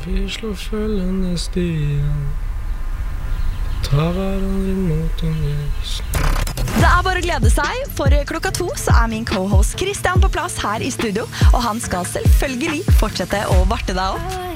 vi slår følgende stien. Ta hverandre imot om vi Det bare å glede seg, for 2:00 så min co-host Christian på plass her i studio, og han skal selvfølgelig fortsette å varte deg opp.